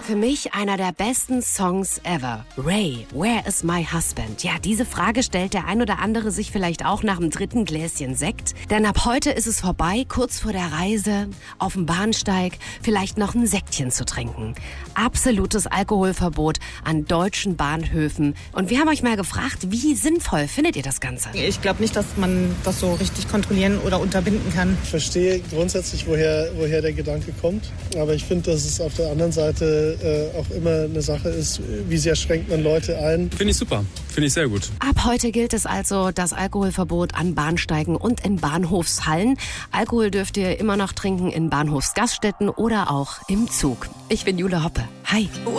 Für mich einer der besten Songs ever. Ray, Where is my husband? Ja, diese Frage stellt der ein oder andere sich vielleicht auch nach dem 3. Gläschen Sekt. Denn ab heute ist es vorbei, kurz vor der Reise, auf dem Bahnsteig, vielleicht noch ein Sektchen zu trinken. Absolutes Alkoholverbot an deutschen Bahnhöfen. Und wir haben euch mal gefragt, wie sinnvoll findet ihr das Ganze? Ich glaube nicht, dass man das so richtig kontrollieren oder unterbinden kann. Ich verstehe grundsätzlich, woher der Gedanke kommt. Aber ich finde, dass es auf der anderen Seite auch immer eine Sache ist, wie sehr schränkt man Leute ein. Finde ich super, finde ich sehr gut. Ab heute gilt es also das Alkoholverbot an Bahnsteigen und in Bahnhofshallen. Alkohol dürft ihr immer noch trinken in Bahnhofsgaststätten oder auch im Zug. Ich bin Jule Hoppe. Hi.